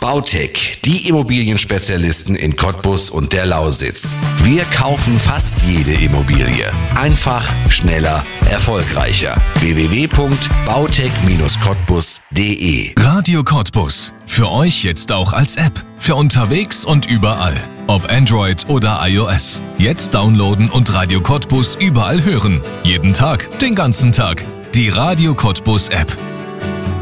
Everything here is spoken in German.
Bautec, die Immobilienspezialisten in Cottbus und der Lausitz. Wir kaufen fast jede Immobilie. Einfach, schneller, erfolgreicher. www.bautec-cottbus.de. Radio Cottbus. Für euch jetzt auch als App. Für unterwegs und überall. Ob Android oder iOS. Jetzt downloaden und Radio Cottbus überall hören. Jeden Tag, den ganzen Tag. Die Radio Cottbus App.